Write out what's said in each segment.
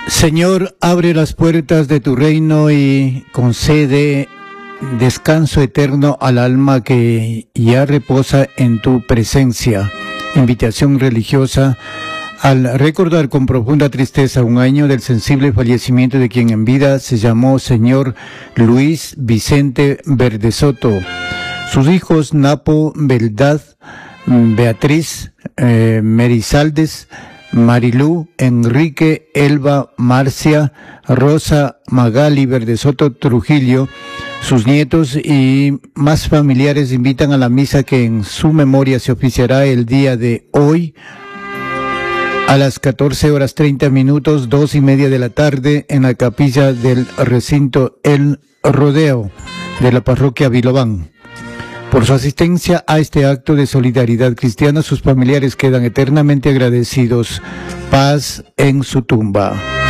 Señor, abre las puertas de tu reino y concede descanso eterno al alma que ya reposa en tu presencia. Invitación religiosa al recordar con profunda tristeza un año del sensible fallecimiento de quien en vida se llamó Señor Luis Vicente Verdesoto. Sus hijos Napo, Beldad, Beatriz, Merisaldes, Marilú, Enrique, Elba, Marcia, Rosa, Magali, Verdesoto, Trujillo, sus nietos y más familiares invitan a la misa que en su memoria se oficiará el día de hoy a las 14:30, 2:30 de la tarde, en la capilla del recinto El Rodeo de la parroquia Vilobán. Por su asistencia a este acto de solidaridad cristiana, sus familiares quedan eternamente agradecidos. Paz en su tumba.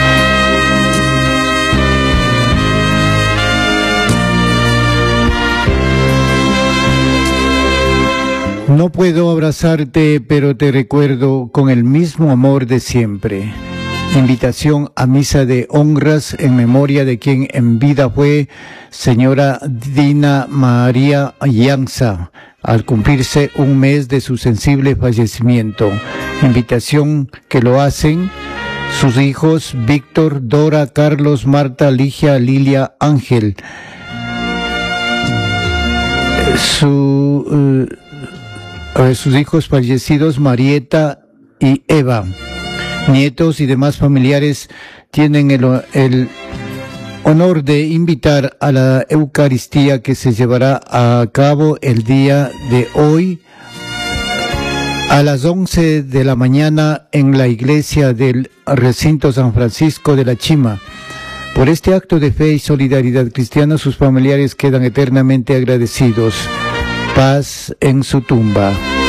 No puedo abrazarte, pero te recuerdo con el mismo amor de siempre. Invitación a misa de honras en memoria de quien en vida fue señora Dina María Llanza, al cumplirse un mes de su sensible fallecimiento. Invitación que lo hacen sus hijos Víctor, Dora, Carlos, Marta, Ligia, Lilia, Ángel. Sus hijos fallecidos Marieta y Eva. Nietos y demás familiares tienen el honor de invitar a la Eucaristía que se llevará a cabo el día de hoy a las 11 de la mañana en la iglesia del recinto San Francisco de la Chima. Por este acto de fe y solidaridad cristiana, sus familiares quedan eternamente agradecidos. Paz en su tumba.